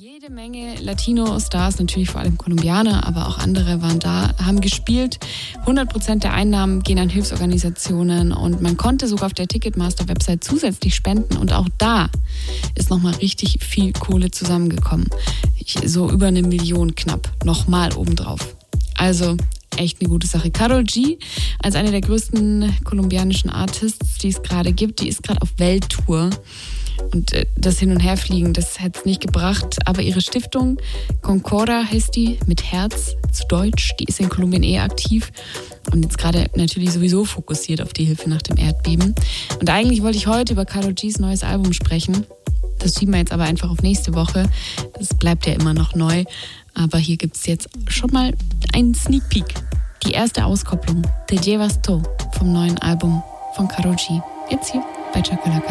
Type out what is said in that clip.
Jede Menge Latino-Stars, natürlich vor allem Kolumbianer, aber auch andere waren da, haben gespielt. 100% der Einnahmen gehen an Hilfsorganisationen und man konnte sogar auf der Ticketmaster-Website zusätzlich spenden und auch da ist nochmal richtig viel Kohle zusammengekommen. So über 1 Million knapp, nochmal obendrauf. Also echt eine gute Sache. Karol G, als eine der größten kolumbianischen Artists, die es gerade gibt, die ist gerade auf Welttour. Und das Hin- und Herfliegen, das hätte es nicht gebracht. Aber ihre Stiftung, Concorda heißt die, mit Herz zu Deutsch, die ist in Kolumbien aktiv. Und jetzt gerade natürlich sowieso fokussiert auf die Hilfe nach dem Erdbeben. Und eigentlich wollte ich heute über Karol Gs neues Album sprechen. Das schieben wir jetzt aber einfach auf nächste Woche. Das bleibt ja immer noch neu. Aber hier gibt es jetzt schon mal einen Sneak Peek. Die erste Auskopplung, Te Llevas Todo, vom neuen Album von Karol G. Jetzt hier bei Chakalaka.